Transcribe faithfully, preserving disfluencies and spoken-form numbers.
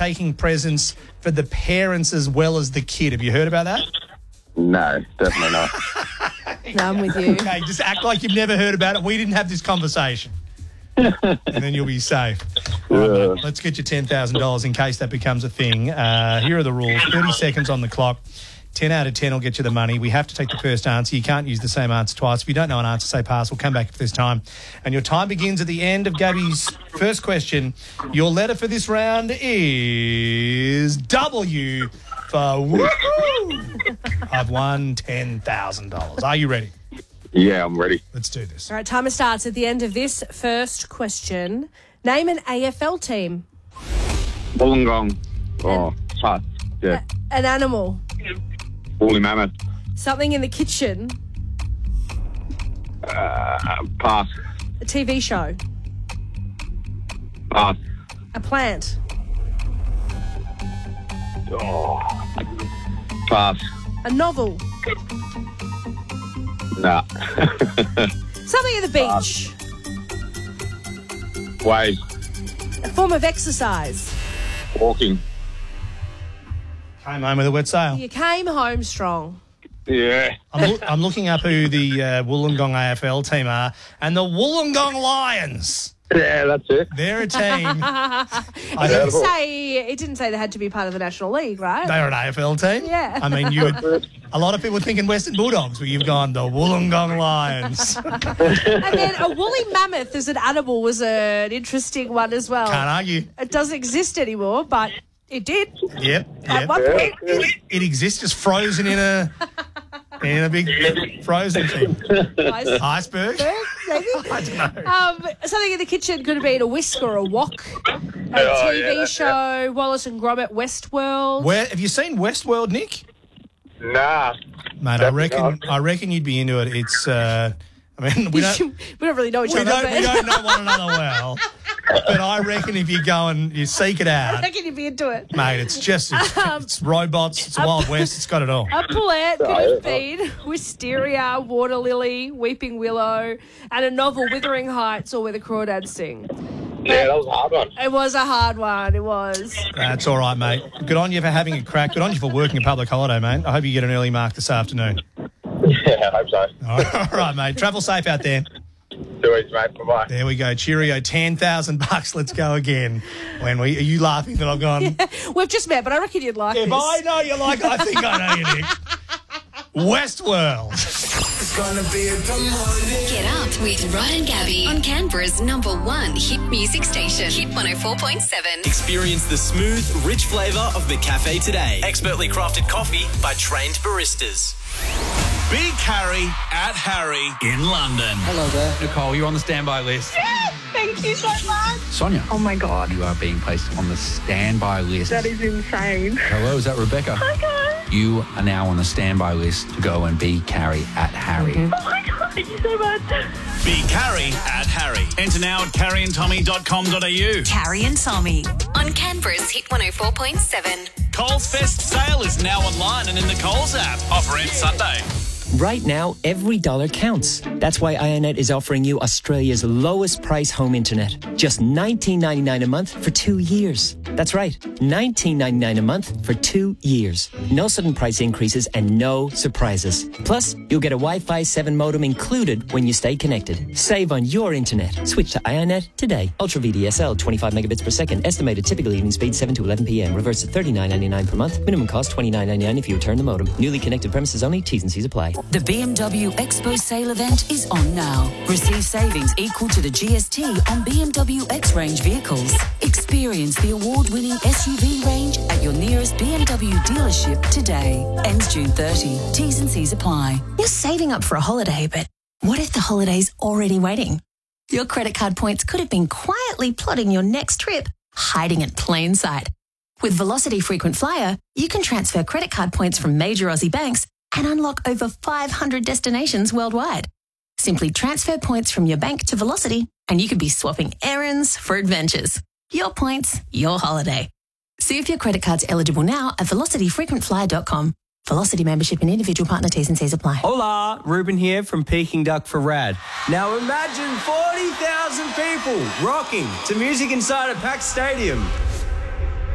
taking presents for the parents as well as the kid. Have you heard about that? No, definitely not. No, I'm with you. Okay, just act like you've never heard about it. We didn't have this conversation. And then you'll be safe. All right, mate, let's get you ten thousand dollars in case that becomes a thing. Uh, here are the rules. thirty seconds on the clock. ten out of ten will get you the money. We have to take the first answer. You can't use the same answer twice. If you don't know an answer, say pass. We'll come back if there's time. And your time begins at the end of Gabby's first question. Your letter for this round is W for woo. I've won ten thousand dollars. Are you ready? Yeah, I'm ready. Let's do this. All right, timer starts at the end of this first question. Name an A F L team. Wollongong. Oh, pass. Yeah. An animal. Woolly mammoth. Something in the kitchen. Uh, pass. A T V show. Pass. A plant. Oh. Pass. A novel. Nah. Something at the beach. Wave. A form of exercise. Walking. Came home with a wet sail. You came home strong. Yeah. I'm, loo- I'm looking up who the uh, Wollongong A F L team are, and the Wollongong Lions. Yeah, that's it. They're a team. I It didn't think say it didn't say they had to be part of the National League, right? they're an A F L team. Yeah. I mean, you would, a lot of people are thinking Western Bulldogs, but you've gone the Wollongong Lions. And then a woolly mammoth as an animal was a, an interesting one as well. Can't argue. It doesn't exist anymore, but it did Yep. at Yep. one point. It, it exists just frozen in a in a big frozen thing. Ice- Iceberg? Maybe. I don't know. Um, something in the kitchen could have been a whisk or a wok. A Oh, T V yeah, that- show, Wallace and Gromit, Westworld. Where have you seen Westworld, Nick? Nah. Mate, I Definitely reckon not. I reckon you'd be into it. It's uh I mean we don't we don't really know each we other. don't but we don't know one another well. But I reckon if you go and you seek it I out, reckon you'd be into it. mate, it's just it's, it's robots, it's Wild West, it's got it all. A plant could have been wisteria, water lily, weeping willow, and a novel, Wuthering Heights, or Where the Crawdads Sing. Yeah, that was a hard one. It was a hard one. It was. That's all right, mate. Good on you for having a crack. Good on you for working a public holiday, mate. I hope you get an early mark this afternoon. Yeah, I hope so. All right, mate. Travel safe out there. Two weeks, mate. Bye-bye. There we go. Cheerio. ten thousand bucks. Let's go again. When we, are you laughing that I've gone? We've just met, but I reckon you'd like If this. I know you like, I think I know you, Nick. Westworld. It's gonna be a good morning. Get up with Rod and Gabby on Canberra's number one hit music station, Hit one oh four point seven. Experience the smooth, rich flavour of the cafe today. Expertly crafted coffee by trained baristas. Big Harry at Harry in London. Hello there. Nicole, you're on the standby list. Thank you so much. Sonia. Oh my God. You are being placed on the standby list. That is insane. Hello, is that Rebecca? Hi guys. You are now on the standby list to go and be Carrie at Harry. Oh my God. Thank you so much. Be Carrie at Harry. Enter now at carrie and tommy dot com dot a u. Carrie and Tommy on Canberra's Hit one oh four point seven. Coles Fest sale is now online and in the Coles app. Offer ends Sunday. Right now, every dollar counts. That's why iiNet is offering you Australia's lowest price home internet. Just nineteen ninety-nine a month for two years. That's right, nineteen ninety-nine a month for two years. No sudden price increases and no surprises. Plus, you'll get a Wi-Fi seven modem included when you stay connected. Save on your internet. Switch to iiNet today. Ultra V D S L, twenty-five megabits per second. Estimated typical evening speed seven to eleven p.m. Reverse at thirty-nine ninety-nine per month. Minimum cost twenty-nine ninety-nine if you return the modem. Newly connected premises only. T's and C's apply. The B M W Expo sale event is on now. Receive savings equal to the G S T on B M W X-Range vehicles. Experience the award-winning S U V range at your nearest B M W dealership today. Ends June thirtieth. T's and C's apply. You're saving up for a holiday, but what if the holiday's already waiting? Your credit card points could have been quietly plotting your next trip, hiding in plain sight. With Velocity Frequent Flyer, you can transfer credit card points from major Aussie banks and unlock over five hundred destinations worldwide. Simply transfer points from your bank to Velocity and you could be swapping errands for adventures. Your points, your holiday. See if your credit card's eligible now at velocity frequent flyer dot com. Velocity membership and individual partner T's and C's apply. Hola, Ruben here from Peking Duck for Rad. Now imagine forty thousand people rocking to music inside a packed stadium.